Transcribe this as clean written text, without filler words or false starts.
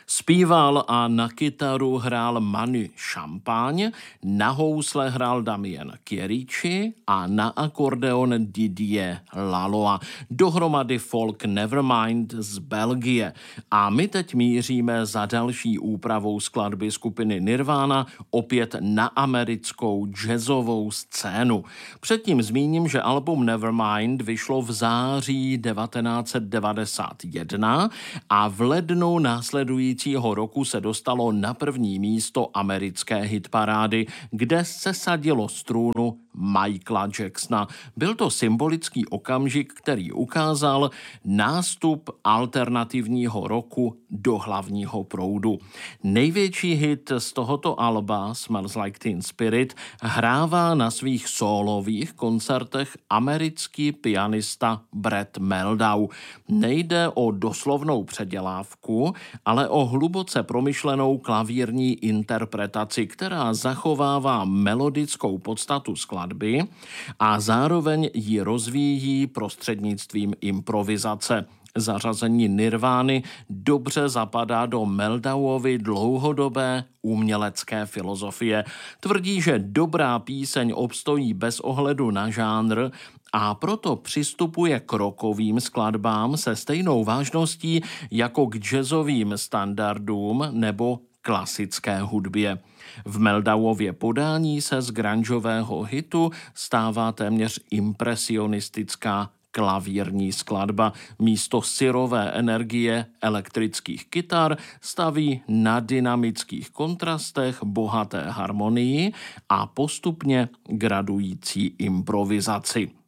Zpíval a na kytaru hrál Manu Champagne, na housle hrál Damien Chierici a na akordeon Didier Laloy. Dohromady folk Nevermind z Belgie. A my teď míříme za další úpravou skladby skupiny Nirvana opět na americkou jazzovou scénu. Předtím zmíním, že album Nevermind vyšlo v září 1991 a v lednu následujícího roku se dostalo na první místo americké hitparády, kde se sadilo z trůnu Michaela Jacksona. Byl to symbolický okamžik, který ukázal nástup alternativního roku do hlavního proudu. Největší hit z tohoto alba, Smells Like Teen Spirit, hrává na svých sólových koncertech americký pianista Brett Meldau. Nejde o doslovnou předělávku, ale o hluboce promyšlenou klavírní interpretaci, která zachovává melodickou podstatu skladby a zároveň ji rozvíjí prostřednictvím improvizace. Zařazení Nirvány dobře zapadá do Meldauovy dlouhodobé umělecké filozofie. Tvrdí, že dobrá píseň obstojí bez ohledu na žánr a proto přistupuje k rockovým skladbám se stejnou vážností jako k jazzovým standardům nebo klasické hudbě. V Meldauově podání se z grungeového hitu stává téměř impresionistická klavírní skladba. Místo syrové energie elektrických kytar staví na dynamických kontrastech, bohaté harmonii a postupně gradující improvizaci.